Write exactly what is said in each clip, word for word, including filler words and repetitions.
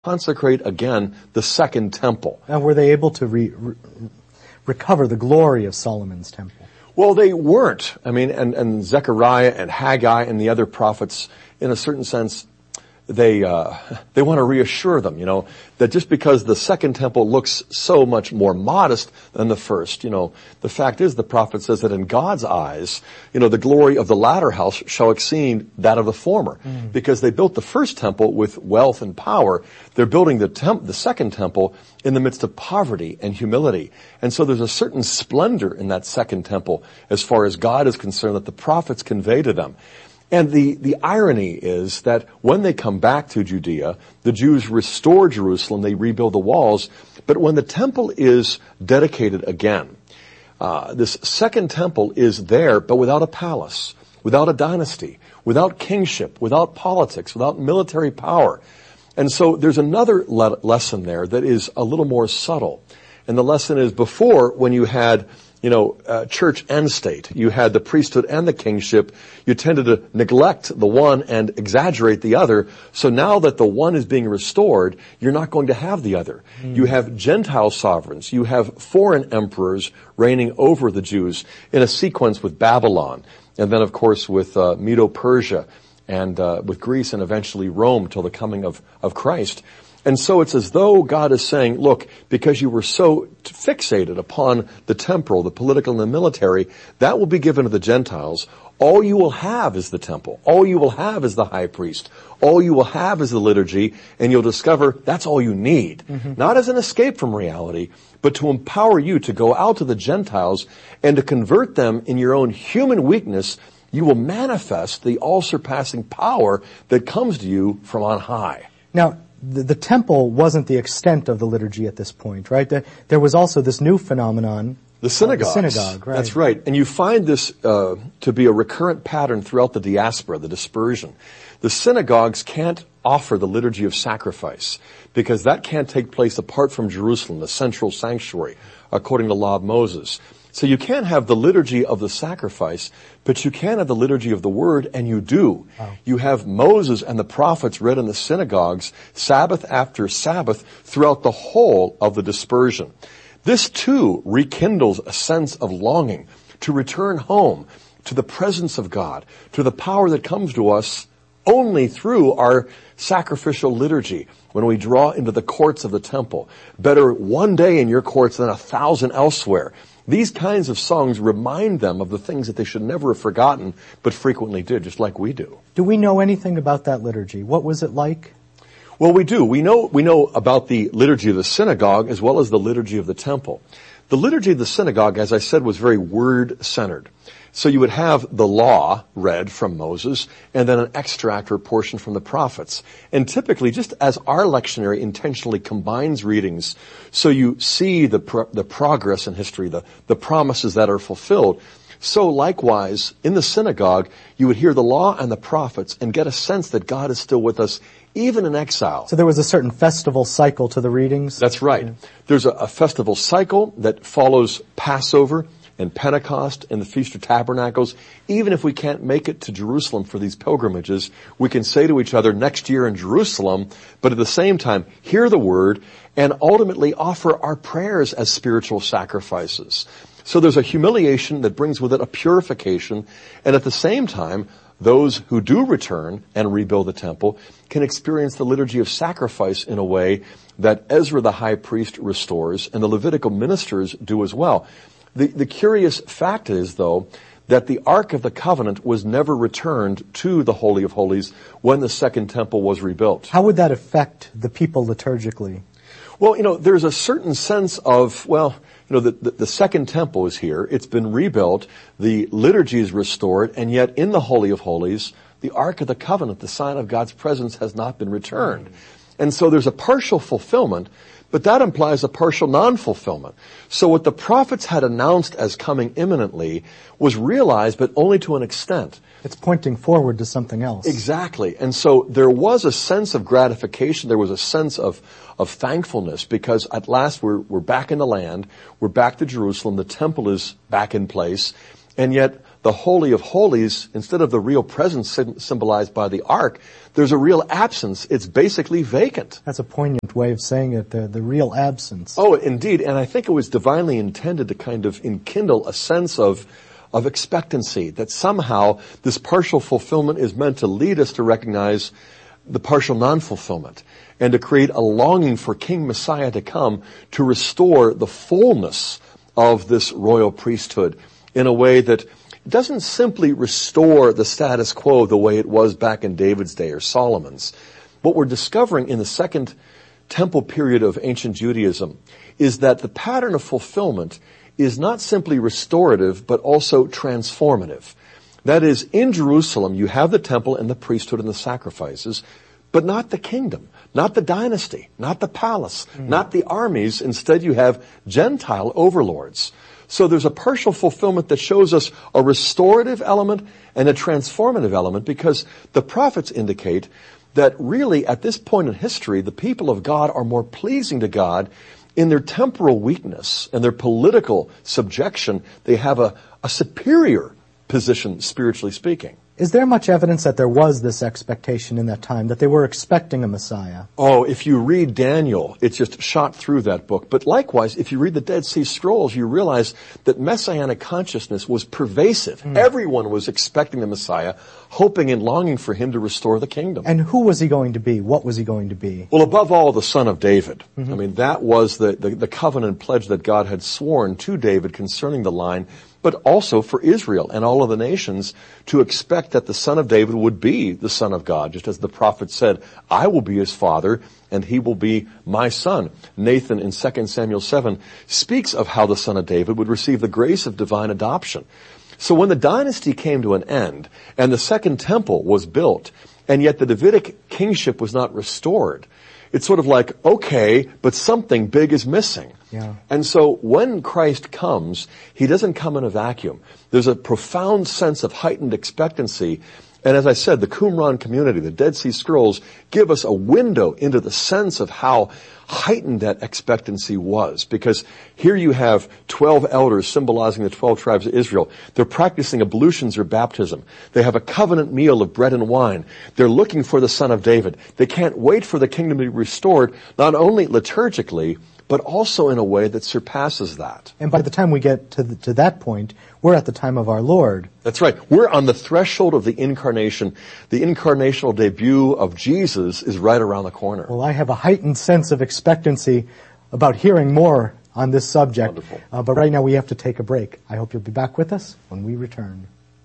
consecrate again the second temple. And were they able to re- re- recover the glory of Solomon's temple? Well, they weren't. I mean, and, and Zechariah and Haggai and the other prophets, in a certain sense, they uh, they want to reassure them, you know, that just because the second temple looks so much more modest than the first, you know, the fact is the prophet says that in God's eyes, you know, the glory of the latter house shall exceed that of the former. Mm. Because they built the first temple with wealth and power. They're building the temp- the second temple in the midst of poverty and humility. And so there's a certain splendor in that second temple as far as God is concerned that the prophets convey to them. And the, the irony is that when they come back to Judea, the Jews restore Jerusalem, they rebuild the walls, but when the temple is dedicated again, uh, this second temple is there, but without a palace, without a dynasty, without kingship, without politics, without military power. And so there's another le- lesson there that is a little more subtle. And the lesson is before, when you had you know, uh, church and state. You had the priesthood and the kingship. You tended to neglect the one and exaggerate the other. So now that the one is being restored, you're not going to have the other. Mm. You have Gentile sovereigns. You have foreign emperors reigning over the Jews in a sequence with Babylon. And then, of course, with uh, Medo-Persia and uh, with Greece and eventually Rome till the coming of, of Christ. And so it's as though God is saying, look, because you were so fixated upon the temporal, the political, and the military, that will be given to the Gentiles. All you will have is the temple. All you will have is the high priest. All you will have is the liturgy, and you'll discover that's all you need. Mm-hmm. Not as an escape from reality, but to empower you to go out to the Gentiles and to convert them in your own human weakness. You will manifest the all-surpassing power that comes to you from on high. Now, The, the temple wasn't the extent of the liturgy at this point, right? The, there was also this new phenomenon. The synagogues. The synagogue, right. That's right. And you find this uh, to be a recurrent pattern throughout the diaspora, the dispersion. The synagogues can't offer the liturgy of sacrifice because that can't take place apart from Jerusalem, the central sanctuary, according to the law of Moses. So you can't have the liturgy of the sacrifice, but you can have the liturgy of the word, and you do. Wow. You have Moses and the prophets read in the synagogues, Sabbath after Sabbath, throughout the whole of the dispersion. This too rekindles a sense of longing to return home, to the presence of God, to the power that comes to us only through our sacrificial liturgy, when we draw into the courts of the temple. Better one day in your courts than a thousand elsewhere. These kinds of songs remind them of the things that they should never have forgotten, but frequently did, just like we do. Do we know anything about that liturgy? What was it like? Well, we do. We know, we know about the liturgy of the synagogue as well as the liturgy of the temple. The liturgy of the synagogue, as I said, was very word-centered. So you would have the law read from Moses and then an extract or portion from the prophets. And typically, just as our lectionary intentionally combines readings, so you see the pro- the progress in history, the, the promises that are fulfilled, so likewise, in the synagogue, you would hear the law and the prophets and get a sense that God is still with us, even in exile. So there was a certain festival cycle to the readings? That's right. Yeah. There's a, a festival cycle that follows Passover and Pentecost and the Feast of Tabernacles. Even if we can't make it to Jerusalem for these pilgrimages, we can say to each other next year in Jerusalem, but at the same time, hear the word and ultimately offer our prayers as spiritual sacrifices. So there's a humiliation that brings with it a purification, and at the same time, those who do return and rebuild the temple can experience the liturgy of sacrifice in a way that Ezra the high priest restores and the Levitical ministers do as well. The, the curious fact is, though, that the Ark of the Covenant was never returned to the Holy of Holies when the Second Temple was rebuilt. How would that affect the people liturgically? Well, you know, there's a certain sense of, well, you know, the, the, the Second Temple is here. It's been rebuilt. The liturgy is restored. And yet in the Holy of Holies, the Ark of the Covenant, the sign of God's presence, has not been returned. And so there's a partial fulfillment, but that implies a partial non-fulfillment. So what the prophets had announced as coming imminently was realized, but only to an extent. It's pointing forward to something else. Exactly. And so there was a sense of gratification. There was a sense of, of thankfulness because at last we're, we're back in the land. We're back to Jerusalem. The temple is back in place. And yet the Holy of Holies, instead of the real presence symbolized by the ark, there's a real absence. It's basically vacant. That's a poignant way of saying it, the, the real absence. Oh, indeed. And I think it was divinely intended to kind of enkindle a sense of of expectancy, that somehow this partial fulfillment is meant to lead us to recognize the partial non-fulfillment and to create a longing for King Messiah to come to restore the fullness of this royal priesthood in a way that doesn't simply restore the status quo the way it was back in David's day or Solomon's. What we're discovering in the second temple period of ancient Judaism is that the pattern of fulfillment is not simply restorative, but also transformative. That is, in Jerusalem, you have the temple and the priesthood and the sacrifices, but not the kingdom, not the dynasty, not the palace, mm. not the armies. Instead, you have Gentile overlords. So there's a partial fulfillment that shows us a restorative element and a transformative element, because the prophets indicate that really at this point in history, the people of God are more pleasing to God in their temporal weakness and their political subjection. They have a, a superior position, spiritually speaking. Is there much evidence that there was this expectation in that time, that they were expecting a Messiah? Oh, if you read Daniel, it's just shot through that book. But likewise, if you read the Dead Sea Scrolls, you realize that messianic consciousness was pervasive. Mm. Everyone was expecting the Messiah, hoping and longing for him to restore the kingdom. And who was he going to be? What was he going to be? Well, above all, the son of David. Mm-hmm. I mean, that was the, the, the covenant pledge that God had sworn to David concerning the line, but also for Israel and all of the nations to expect that the son of David would be the son of God, just as the prophet said, I will be his father and he will be my son. Nathan in Second Samuel seven speaks of how the son of David would receive the grace of divine adoption. So when the dynasty came to an end and the second temple was built, and yet the Davidic kingship was not restored, it's sort of like, okay, but something big is missing. Yeah. And so when Christ comes, he doesn't come in a vacuum. There's a profound sense of heightened expectancy. And as I said, the Qumran community, the Dead Sea Scrolls, give us a window into the sense of how heightened that expectancy was. Because here you have twelve elders symbolizing the twelve tribes of Israel. They're practicing ablutions or baptism. They have a covenant meal of bread and wine. They're looking for the Son of David. They can't wait for the kingdom to be restored, not only liturgically, but also in a way that surpasses that. And by the time we get to the, to that point, we're at the time of our Lord. That's right. We're on the threshold of the incarnation. The incarnational debut of Jesus is right around the corner. Well, I have a heightened sense of expectancy about hearing more on this subject. Wonderful. Uh, but right now we have to take a break. I hope you'll be back with us when we return.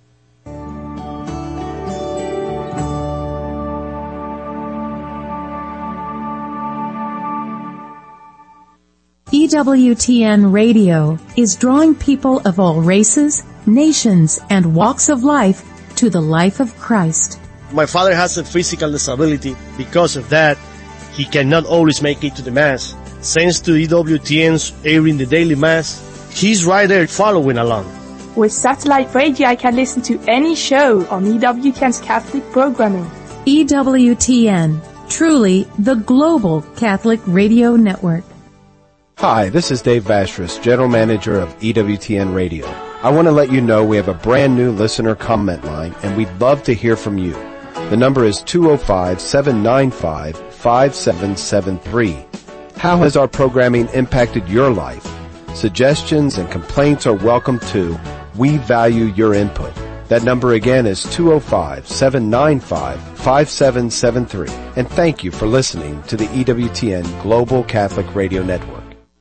E W T N Radio is drawing people of all races, nations, and walks of life to the life of Christ. My father has a physical disability. Because of that, he cannot always make it to the Mass. Thanks to E W T N's airing the daily Mass, he's right there following along. With satellite radio, I can listen to any show on E W T N's Catholic programming. E W T N, truly the global Catholic radio network. Hi, this is Dave Vastris, General Manager of E W T N Radio. I want to let you know we have a brand new listener comment line, and we'd love to hear from you. The number is two oh five, seven nine five, five seven seven three. How has our programming impacted your life? Suggestions and complaints are welcome too. We value your input. That number again is two oh five, seven nine five, five seven seven three. And thank you for listening to the E W T N Global Catholic Radio Network.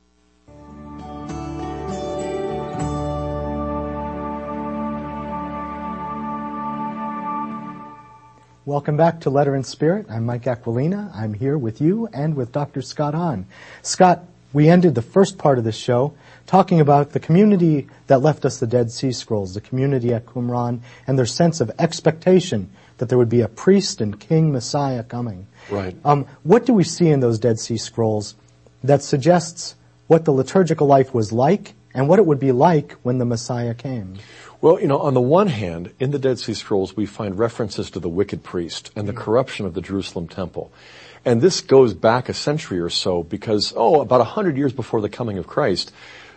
Welcome back to Letter and Spirit. I'm Mike Aquilina. I'm here with you and with Doctor Scott Hahn. Scott, we ended the first part of this show talking about the community that left us the Dead Sea Scrolls, the community at Qumran, and their sense of expectation that there would be a priest and king Messiah coming. Right. Um, what do we see in those Dead Sea Scrolls that suggests what the liturgical life was like and what it would be like when the Messiah came? Well, you know, on the one hand, in the Dead Sea Scrolls, we find references to the wicked priest and the corruption of the Jerusalem temple. And this goes back a century or so because, oh, about a hundred years before the coming of Christ,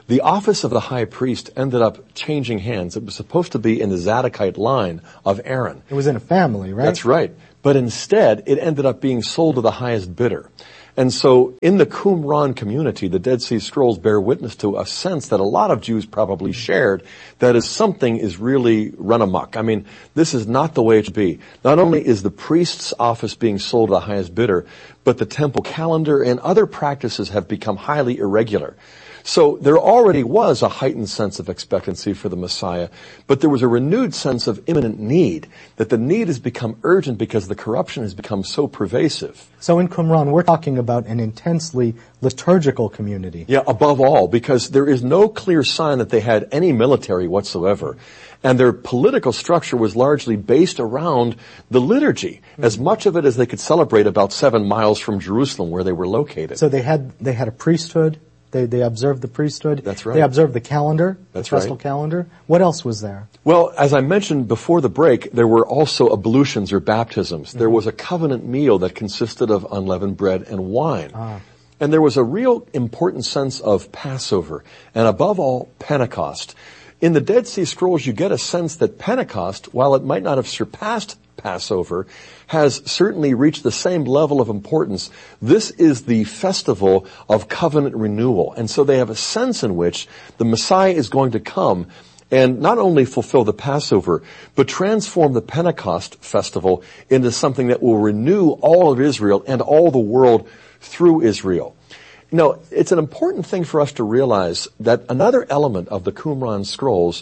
The office of the high priest ended up changing hands. It was supposed to be in the Zadokite line of Aaron. It was in a family, right? That's right. But instead, it ended up being sold to the highest bidder. And so in the Qumran community, the Dead Sea Scrolls bear witness to a sense that a lot of Jews probably shared, that is, something is really run amok. I mean, this is not the way it should be. Not only is the priest's office being sold to the highest bidder, but the temple calendar and other practices have become highly irregular. So there already was a heightened sense of expectancy for the Messiah, but there was a renewed sense of imminent need, that the need has become urgent because the corruption has become so pervasive. So in Qumran, we're talking about an intensely liturgical community. Yeah, above all, because there is no clear sign that they had any military whatsoever. And their political structure was largely based around the liturgy, mm-hmm. as much of it as they could celebrate about seven miles from Jerusalem where they were located. So they had they had a priesthood. They they observed the priesthood. That's right. They observed the calendar, That's the festal right. calendar. What else was there? Well, as I mentioned before the break, there were also ablutions or baptisms. Mm-hmm. There was a covenant meal that consisted of unleavened bread and wine. Ah. And there was a real important sense of Passover, and above all, Pentecost. In the Dead Sea Scrolls, you get a sense that Pentecost, while it might not have surpassed Passover, has certainly reached the same level of importance. This is the festival of covenant renewal. And so they have a sense in which the Messiah is going to come and not only fulfill the Passover, but transform the Pentecost festival into something that will renew all of Israel and all the world through Israel. You know, it's an important thing for us to realize that another element of the Qumran Scrolls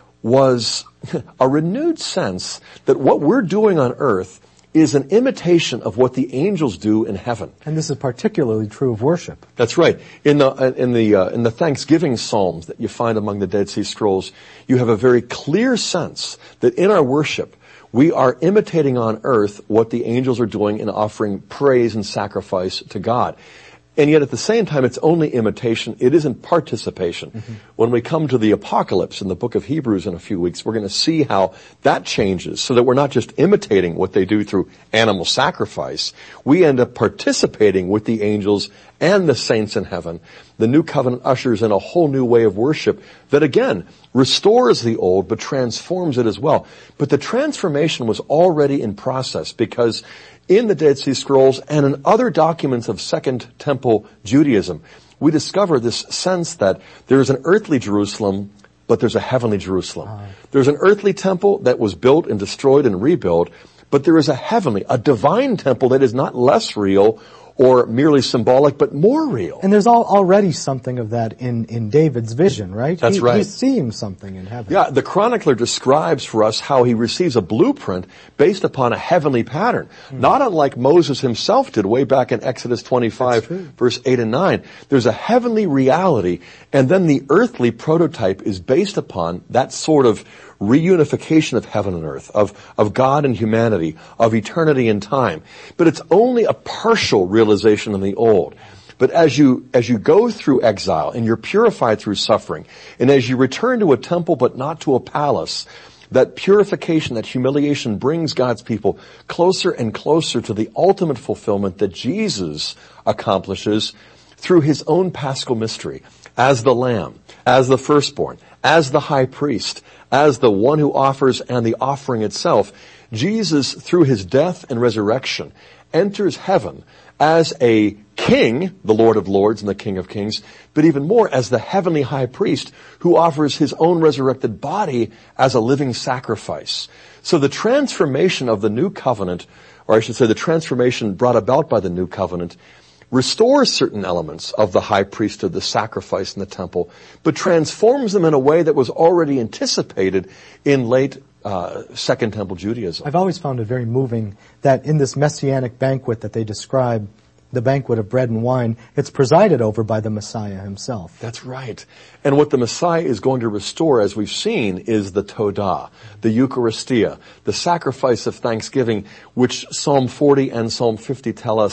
was a renewed sense that what we're doing on earth is an imitation of what the angels do in heaven. And this is particularly true of worship. That's right. In the in the uh, in the Thanksgiving Psalms that you find among the Dead Sea Scrolls, you have a very clear sense that in our worship we are imitating on earth what the angels are doing in offering praise and sacrifice to God. And yet at the same time, it's only imitation. It isn't participation. Mm-hmm. When we come to the apocalypse in the book of Hebrews in a few weeks, we're going to see how that changes so that we're not just imitating what they do through animal sacrifice. We end up participating with the angels and the saints in heaven. The new covenant ushers in a whole new way of worship that, again, restores the old but transforms it as well. But the transformation was already in process because in the Dead Sea Scrolls and in other documents of Second Temple Judaism, we discover this sense that there is an earthly Jerusalem, but there's a heavenly Jerusalem. Uh, there's an earthly temple that was built and destroyed and rebuilt, but there is a heavenly, a divine temple that is not less real or merely symbolic, but more real. And there's all, already something of that in, in David's vision, right? That's he, right. He's seeing something in heaven. Yeah, the chronicler describes for us how he receives a blueprint based upon a heavenly pattern. Hmm. Not unlike Moses himself did way back in Exodus twenty-five, verse eight and nine. There's a heavenly reality, and then the earthly prototype is based upon that sort of reunification of heaven and earth, of, of God and humanity, of eternity and time. But it's only a partial realization in the old. But as you, as you go through exile and you're purified through suffering, and as you return to a temple but not to a palace, that purification, that humiliation brings God's people closer and closer to the ultimate fulfillment that Jesus accomplishes through his own paschal mystery, as the Lamb, as the firstborn, as the high priest, as the one who offers and the offering itself. Jesus, through his death and resurrection, enters heaven as a king, the Lord of Lords and the King of Kings, but even more as the heavenly high priest who offers his own resurrected body as a living sacrifice. So the transformation of the new covenant, or I should say the transformation brought about by the new covenant, restores certain elements of the high priesthood, the sacrifice in the temple, but transforms them in a way that was already anticipated in late uh, Second Temple Judaism. I've always found it very moving that in this messianic banquet that they describe, the banquet of bread and wine, it's presided over by the Messiah himself. That's right. And what the Messiah is going to restore, as we've seen, is the Todah, the Eucharistia, the sacrifice of thanksgiving, which Psalm forty and Psalm fifty tell us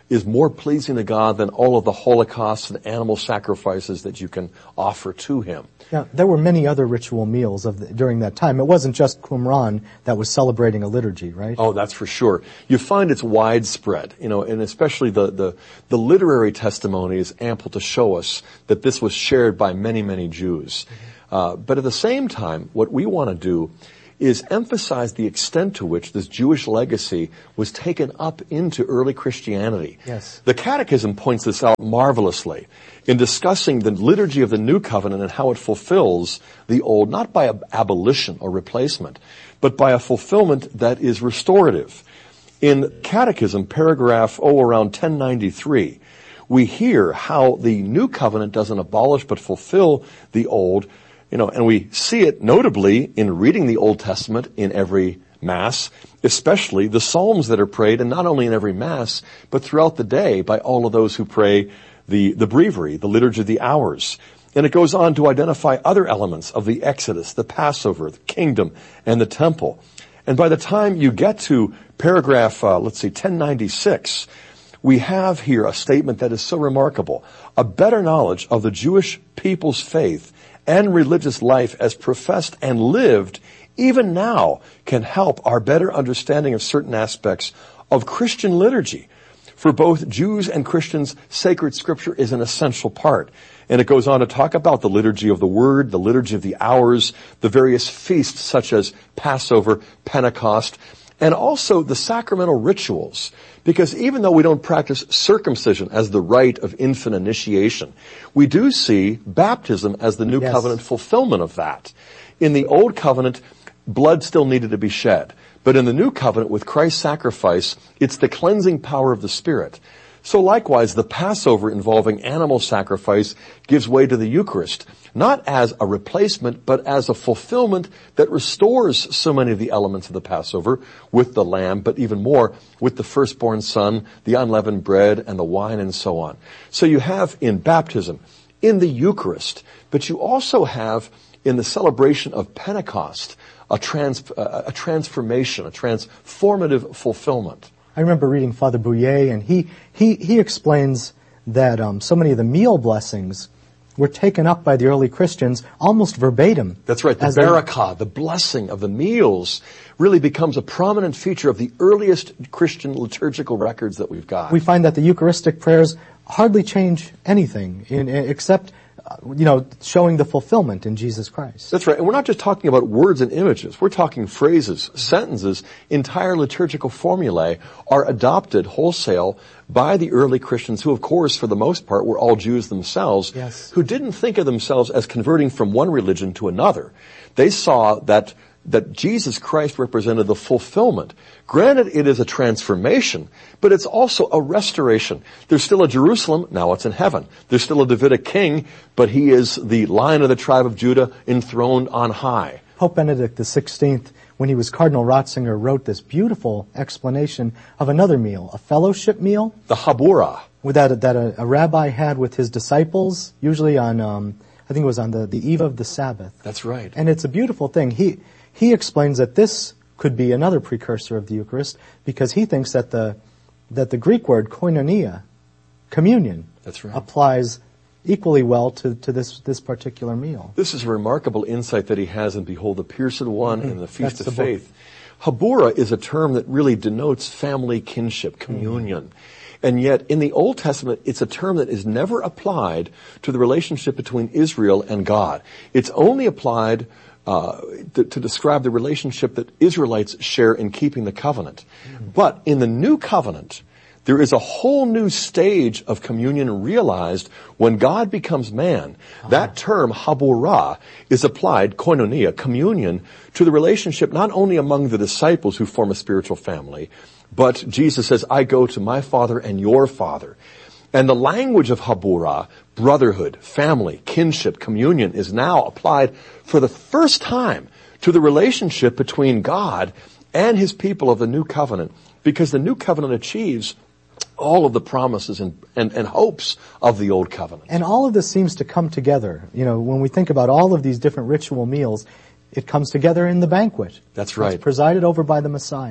is more pleasing to God than all of the holocausts and animal sacrifices that you can offer to Him. Now, there were many other ritual meals of the, during that time. It wasn't just Qumran that was celebrating a liturgy, right? Oh, that's for sure. You find it's widespread, you know, and especially the, the, the literary testimony is ample to show us that this was shared by many, many Jews. Uh, but at the same time, what we want to do is emphasize the extent to which this Jewish legacy was taken up into early Christianity. Yes. The Catechism points this out marvelously in discussing the liturgy of the New Covenant and how it fulfills the Old, not by ab- abolition or replacement, but by a fulfillment that is restorative. In Catechism, paragraph, oh, around ten ninety-three, we hear how the New Covenant doesn't abolish but fulfill the Old. You know, and we see it notably in reading the Old Testament in every Mass, especially the Psalms that are prayed, and not only in every Mass, but throughout the day by all of those who pray the, the Breviary, the Liturgy of the Hours. And it goes on to identify other elements of the Exodus, the Passover, the Kingdom, and the Temple. And by the time you get to paragraph, uh, let's see, ten ninety-six, we have here a statement that is so remarkable. A better knowledge of the Jewish people's faith and religious life as professed and lived even now can help our better understanding of certain aspects of Christian liturgy. For both Jews and Christians, sacred scripture is an essential part. And it goes on to talk about the liturgy of the Word, the liturgy of the hours, the various feasts such as Passover, Pentecost, and also the sacramental rituals. Because even though we don't practice circumcision as the rite of infant initiation, we do see baptism as the New Yes. Covenant fulfillment of that. In the Old Covenant, blood still needed to be shed. But in the New Covenant, with Christ's sacrifice, it's the cleansing power of the Spirit. So likewise, the Passover involving animal sacrifice gives way to the Eucharist, not as a replacement, but as a fulfillment that restores so many of the elements of the Passover with the lamb, but even more with the firstborn son, the unleavened bread, and the wine, and so on. So you have in baptism, in the Eucharist, but you also have in the celebration of Pentecost, a, trans, a transformation, a transformative fulfillment. I remember reading Father Bouillet, and he, he, he explains that um, so many of the meal blessings were taken up by the early Christians almost verbatim. That's right. The As a- barakah, the blessing of the meals, really becomes a prominent feature of the earliest Christian liturgical records that we've got. We find that the Eucharistic prayers hardly change anything in, except, uh, you know, showing the fulfillment in Jesus Christ. That's right. And we're not just talking about words and images. We're talking phrases, sentences. Entire liturgical formulae are adopted wholesale by the early Christians who, of course, for the most part, were all Jews themselves, Yes. who didn't think of themselves as converting from one religion to another. They saw that that Jesus Christ represented the fulfillment. Granted, it is a transformation, but it's also a restoration. There's still a Jerusalem, now it's in heaven. There's still a Davidic king, but he is the Lion of the tribe of Judah enthroned on high. Pope Benedict the sixteenth, when he was Cardinal Ratzinger, wrote this beautiful explanation of another meal, a fellowship meal The Habura. that, that a, a rabbi had with his disciples, usually on, um, I think it was on the, the eve of the Sabbath. That's right. And it's a beautiful thing. He he explains that this could be another precursor of the Eucharist because he thinks that the that the Greek word koinonia, communion, That's right. applies equally well to, to this this particular meal. This is a remarkable insight that he has in Behold the Pierced One and the Feast That's of the book. Faith. Habura is a term that really denotes family kinship, communion. And yet, in the Old Testament, it's a term that is never applied to the relationship between Israel and God. It's only applied uh, to, to describe the relationship that Israelites share in keeping the covenant. But in the New Covenant, there is a whole new stage of communion realized when God becomes man. Uh-huh. That term, habura, is applied, koinonia, communion, to the relationship not only among the disciples who form a spiritual family, but Jesus says, I go to my Father and your Father. And the language of habura, brotherhood, family, kinship, communion, is now applied for the first time to the relationship between God and his people of the New Covenant, because the New Covenant achieves all of the promises and, and, and hopes of the Old Covenant. And all of this seems to come together. You know, when we think about all of these different ritual meals, it comes together in the banquet. That's right. It's presided over by the Messiah.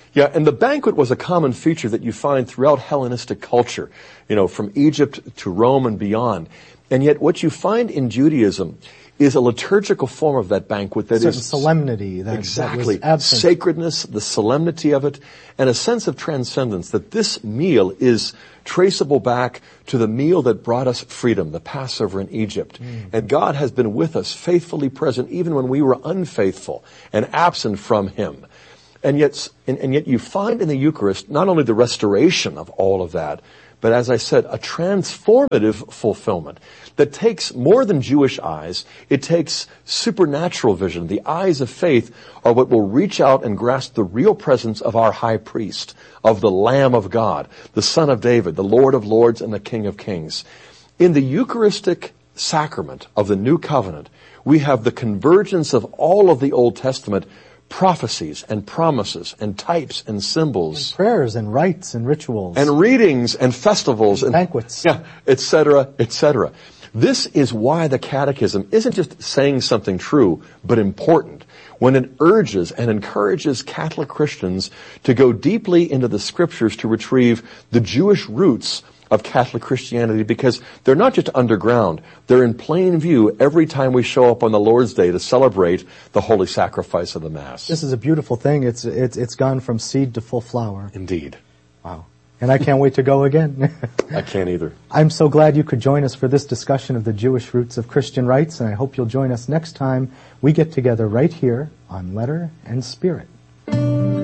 Yeah, and the banquet was a common feature that you find throughout Hellenistic culture, you know, from Egypt to Rome and beyond. And yet what you find in Judaism is a liturgical form of that banquet that certain is solemnity that, exactly that was absent. Sacredness, the solemnity of it, and a sense of transcendence that this meal is traceable back to the meal that brought us freedom, the Passover in Egypt. Mm. And God has been with us, faithfully present, even when we were unfaithful and absent from Him. And yet, and, and yet you find in the Eucharist not only the restoration of all of that, but as I said, a transformative fulfillment that takes more than Jewish eyes. It takes supernatural vision. The eyes of faith are what will reach out and grasp the real presence of our high priest, of the Lamb of God, the Son of David, the Lord of Lords, and the King of Kings. In the Eucharistic sacrament of the New Covenant, we have the convergence of all of the Old Testament prophecies and promises and types and symbols. And prayers and rites and rituals. And readings and festivals. And banquets. Yeah, et cetera, et cetera. This is why the Catechism isn't just saying something true, but important, when it urges and encourages Catholic Christians to go deeply into the Scriptures to retrieve the Jewish roots of Catholic Christianity, because they're not just underground, they're in plain view every time we show up on the Lord's Day to celebrate the holy sacrifice of the Mass. This is a beautiful thing. It's it's it's gone from seed to full flower. Indeed. Wow. And I can't wait to go again. I can't either. I'm so glad you could join us for this discussion of the Jewish roots of Christian rites, and I hope you'll join us next time we get together right here on Letter and Spirit.